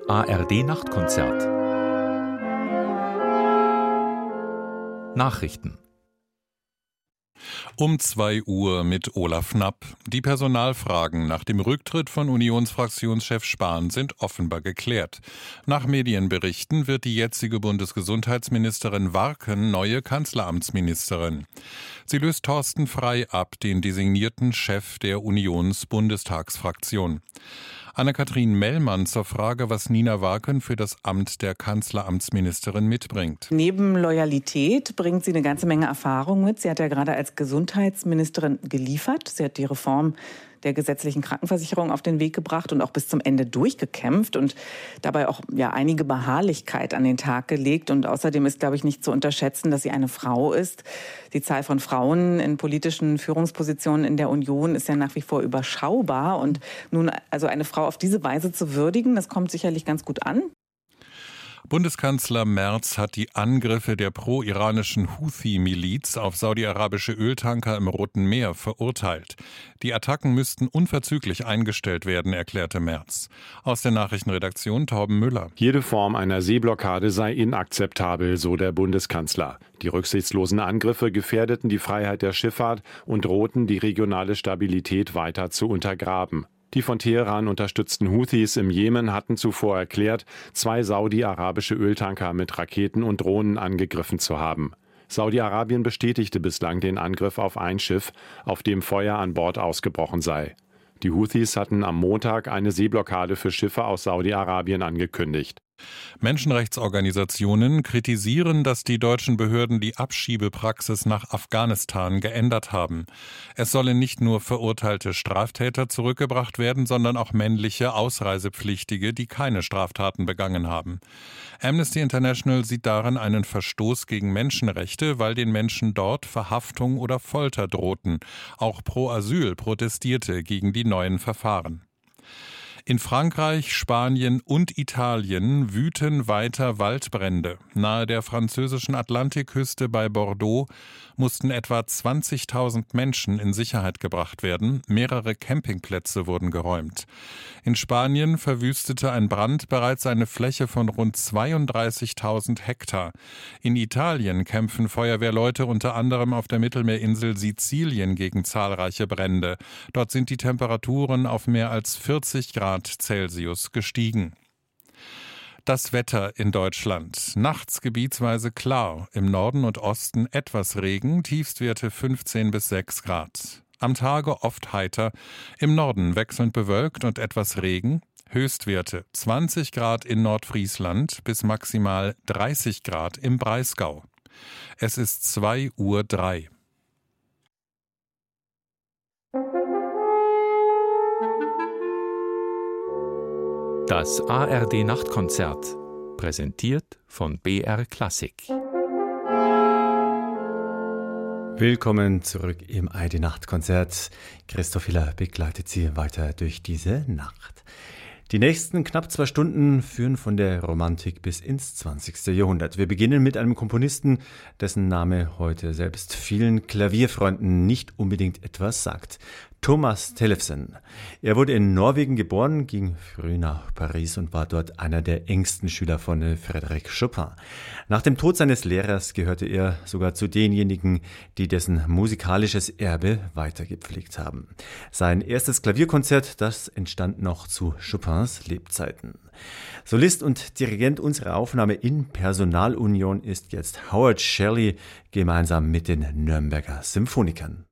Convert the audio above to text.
ARD-Nachtkonzert. Nachrichten. Um 2 Uhr mit Olaf Knapp. Die Personalfragen nach dem Rücktritt von Unionsfraktionschef Spahn sind offenbar geklärt. Nach Medienberichten wird die jetzige Bundesgesundheitsministerin Warken neue Kanzleramtsministerin. Sie löst Thorsten Frey ab, den designierten Chef der Unions-Bundestagsfraktion. Anne-Kathrin Mellmann zur Frage, was Nina Warken für das Amt der Kanzleramtsministerin mitbringt. Neben Loyalität bringt sie eine ganze Menge Erfahrung mit. Sie hat ja gerade als Gesundheitsministerin geliefert. Sie hat die Reform der gesetzlichen Krankenversicherung auf den Weg gebracht und auch bis zum Ende durchgekämpft und dabei auch einige Beharrlichkeit an den Tag gelegt. Und außerdem ist, glaube ich, nicht zu unterschätzen, dass sie eine Frau ist. Die Zahl von Frauen in politischen Führungspositionen in der Union ist ja nach wie vor überschaubar. Und nun also eine Frau auf diese Weise zu würdigen, das kommt sicherlich ganz gut an. Bundeskanzler Merz hat die Angriffe der pro-iranischen Houthi-Miliz auf saudi-arabische Öltanker im Roten Meer verurteilt. Die Attacken müssten unverzüglich eingestellt werden, erklärte Merz. Aus der Nachrichtenredaktion Torben Müller. Jede Form einer Seeblockade sei inakzeptabel, so der Bundeskanzler. Die rücksichtslosen Angriffe gefährdeten die Freiheit der Schifffahrt und drohten, die regionale Stabilität weiter zu untergraben. Die von Teheran unterstützten Houthis im Jemen hatten zuvor erklärt, 2 saudi-arabische Öltanker mit Raketen und Drohnen angegriffen zu haben. Saudi-Arabien bestätigte bislang den Angriff auf ein Schiff, auf dem Feuer an Bord ausgebrochen sei. Die Houthis hatten am Montag eine Seeblockade für Schiffe aus Saudi-Arabien angekündigt. Menschenrechtsorganisationen kritisieren, dass die deutschen Behörden die Abschiebepraxis nach Afghanistan geändert haben. Es sollen nicht nur verurteilte Straftäter zurückgebracht werden, sondern auch männliche Ausreisepflichtige, die keine Straftaten begangen haben. Amnesty International sieht darin einen Verstoß gegen Menschenrechte, weil den Menschen dort Verhaftung oder Folter drohten. Auch Pro Asyl protestierte gegen die neuen Verfahren. In Frankreich, Spanien und Italien wüten weiter Waldbrände. Nahe der französischen Atlantikküste bei Bordeaux mussten etwa 20.000 Menschen in Sicherheit gebracht werden. Mehrere Campingplätze wurden geräumt. In Spanien verwüstete ein Brand bereits eine Fläche von rund 32.000 Hektar. In Italien kämpfen Feuerwehrleute unter anderem auf der Mittelmeerinsel Sizilien gegen zahlreiche Brände. Dort sind die Temperaturen auf mehr als 40 Grad Celsius gestiegen. Das Wetter in Deutschland. Nachts gebietsweise klar, im Norden und Osten etwas Regen, Tiefstwerte 15 bis 6 Grad. Am Tage oft heiter, im Norden wechselnd bewölkt und etwas Regen, Höchstwerte 20 Grad in Nordfriesland bis maximal 30 Grad im Breisgau. Es ist 2:03 Uhr. Das ARD-Nachtkonzert, präsentiert von BR Klassik. Willkommen zurück im ARD-Nachtkonzert. Christoph Hiller begleitet Sie weiter durch diese Nacht. Die nächsten knapp 2 Stunden führen von der Romantik bis ins 20. Jahrhundert. Wir beginnen mit einem Komponisten, dessen Name heute selbst vielen Klavierfreunden nicht unbedingt etwas sagt. Thomas Tellefsen. Er wurde in Norwegen geboren, ging früh nach Paris und war dort einer der engsten Schüler von Frédéric Chopin. Nach dem Tod seines Lehrers gehörte er sogar zu denjenigen, die dessen musikalisches Erbe weitergepflegt haben. Sein erstes Klavierkonzert, das entstand noch zu Chopins Lebzeiten. Solist und Dirigent unserer Aufnahme in Personalunion ist jetzt Howard Shelley gemeinsam mit den Nürnberger Symphonikern.